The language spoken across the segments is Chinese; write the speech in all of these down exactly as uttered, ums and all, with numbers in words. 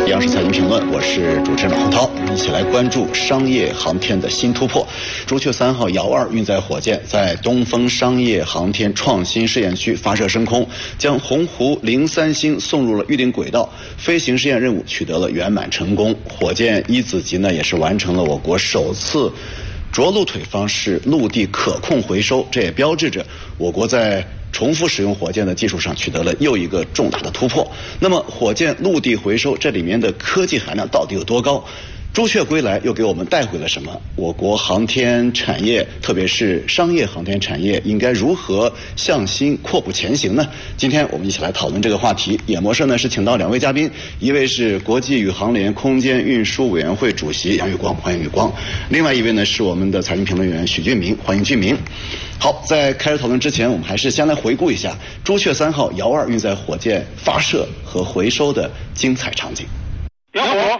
央视财经评论，我是主持人马洪涛，一起来关注商业航天的新突破。朱雀三号遥二运载火箭在东风商业航天创新试验区发射升空，将鸿鹄零三星送入了预定轨道，飞行试验任务取得了圆满成功。火箭一子级呢，也是完成了我国首次着陆腿方式陆地可控回收，这也标志着我国在重复使用火箭的技术上取得了又一个重大的突破。那么火箭陆地回收这里面的科技含量到底有多高？朱雀归来又给我们带回了什么？我国航天产业，特别是商业航天产业，应该如何向新阔步前行呢？今天我们一起来讨论这个话题。演播室呢是请到两位嘉宾，一位是国际宇航联空间运输委员会主席杨宇光，欢迎宇光；另外一位呢是我们的财经评论员许俊明，欢迎俊明。好，在开始讨论之前，我们还是先来回顾一下朱雀三号遥二运载火箭发射和回收的精彩场景。 点火。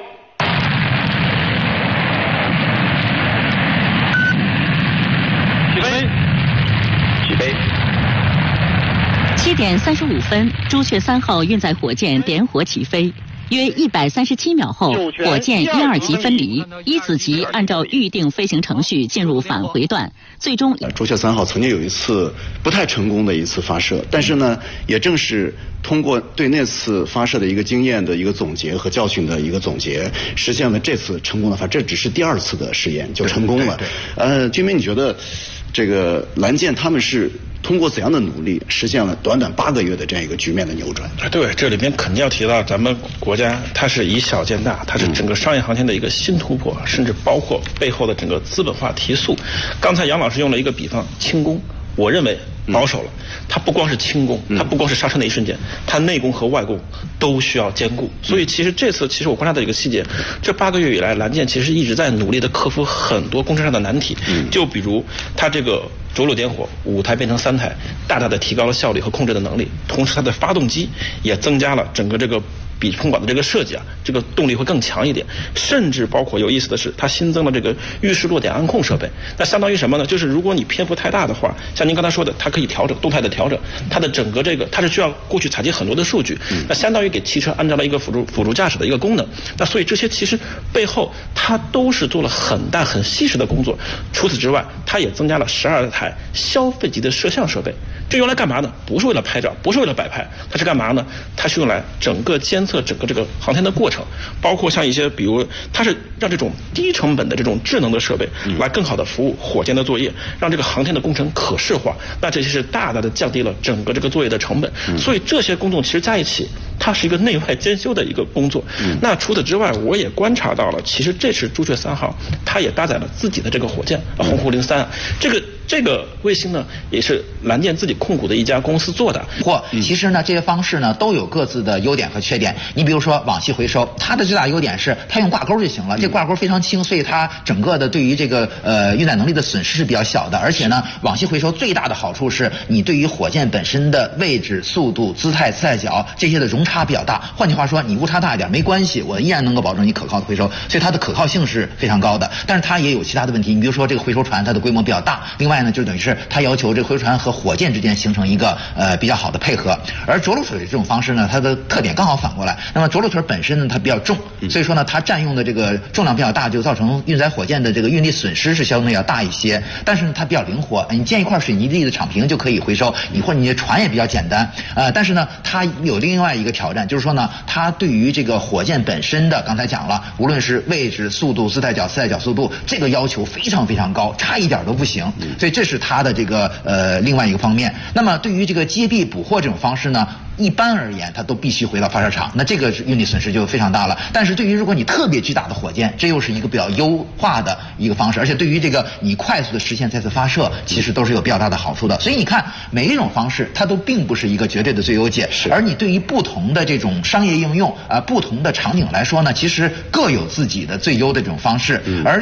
起飞，起飞。 七点三十五分，朱雀三号运载火箭点火起飞。约一百三十七秒后，火箭一二级分离，一子级按照预定飞行程序进入返回段，最终。 朱雀三号曾经有一次不太成功的一次发射，但是呢，也正是通过对那次发射的一个经验的一个总结和教训的一个总结，实现了这次成功的发射。这只是第二次的试验就成功了。呃，军民，你觉得这个蓝箭他们是通过怎样的努力实现了短短八个月的这样一个局面的扭转？ 对，这里边肯定要提到咱们国家，它是以小见大，它是整个商业航天的一个新突破，甚至包括背后的整个资本化提速。刚才杨老师用了一个比方，轻功，我认为保守了，它不光是轻功，它不光是刹车那一瞬间，它内功和外功都需要兼顾。所以其实这次，其实我观察到一个细节，这八个月以来，蓝箭其实一直在努力的克服很多工程上的难题，就比如它这个着陆点火，五台变成三台，大大的提高了效率和控制的能力，同时它的发动机也增加了整个这个比冲管的这个设计啊，这个动力会更强一点，甚至包括有意思的是，它新增了这个预示落点安控设备。那相当于什么呢？就是如果你篇幅太大的话，像您刚才说的，它可以调整动态的调整，它的整个这个它是需要过去采集很多的数据，那相当于给汽车安装了一个辅助辅助驾驶的一个功能。那所以这些其实背后它都是做了很大很细致的工作。除此之外，它也增加了十二台消费级的摄像设备。这用来干嘛呢？不是为了拍照，不是为了摆拍，它是干嘛呢？它是用来整个监测整个这个航天的过程，包括像一些比如它是让这种低成本的这种智能的设备来更好的服务火箭的作业，让这个航天的工程可视化。那这些是大大的降低了整个这个作业的成本。所以这些工作其实加一起，它是一个内外兼修的一个工作。那除此之外，我也观察到了，其实这次朱雀三号它也搭载了自己的这个火箭鸿鹄零三，这个这个卫星呢也是蓝箭自己控股的一家公司做的。 或其实呢，这些方式呢都有各自的优点和缺点。你比如说网系回收，它的最大优点是它用挂钩就行了，这挂钩非常轻，所以它整个的对于这个呃运载能力的损失是比较小的。而且呢，网系回收最大的好处是你对于火箭本身的位置、速度、姿态、姿态角这些的容差比较大。换句话说，你误差大一点没关系，我依然能够保证你可靠的回收，所以它的可靠性是非常高的。但是它也有其他的问题，你比如说这个回收船它的规模比较大，另外呢就等于是它要求这个回收船和火箭之间形成一个呃比较好的配合。而着陆腿这种方式呢，它的特点刚好反过来。那么着陆腿本身呢它比较重，所以说呢它占用的这个重量比较大，就造成运载火箭的这个运力损失是相对要大一些。但是呢它比较灵活，你建一块水泥地的场坪就可以回收，你或者你的船也比较简单。呃，但是呢它有另外一个挑战，就是说呢它对于这个火箭本身的刚才讲了，无论是位置、速度、姿态角、姿态角速度，这个要求非常非常高，差一点都不行。所以这是它的这个呃另外一个方面。那么对于这个接臂捕获这种方式呢，一般而言它都必须回到发射场，那这个运力损失就非常大了。但是对于如果你特别巨大的火箭，这又是一个比较优化的一个方式，而且对于这个你快速的实现再次发射，其实都是有比较大的好处的。所以你看每一种方式它都并不是一个绝对的最优解，而你对于不同的这种商业应用啊、呃、不同的场景来说呢，其实各有自己的最优的这种方式。而